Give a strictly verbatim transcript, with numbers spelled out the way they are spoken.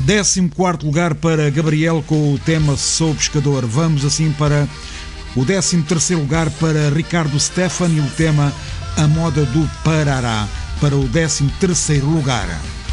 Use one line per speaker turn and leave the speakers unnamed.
décimo quarto lugar para Gabriel com o tema Sou Pescador. Vamos assim para o décimo terceiro lugar para Ricardo Stefan e o tema A Moda do Parará, para o décimo terceiro lugar.